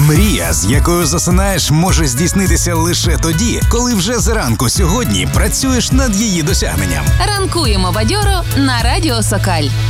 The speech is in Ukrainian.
Мрія, з якою засинаєш, може здійснитися лише тоді, коли вже зранку сьогодні працюєш над її досягненням. Ранкуємо бадьоро на Радіо Сокаль.